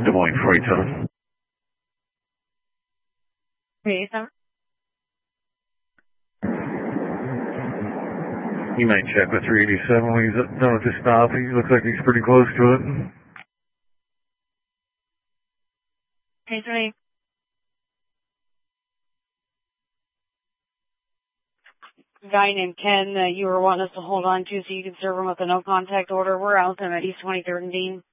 Des Moines 487. 387. You might check with 387 when he's done with his stop. He looks like he's pretty close to it. Hey, 3. Guy named Ken that you were wanting us to hold on to so you could serve him with a no contact order. We're out there at East 23rd and Dean.